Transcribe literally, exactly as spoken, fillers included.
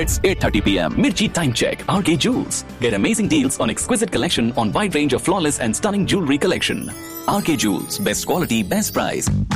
It's eight thirty p m. Mirchi time check. R K Jewels. Get amazing deals on exquisite collection on wide range of flawless and stunning jewelry collection. R K Jewels. Best quality, best price.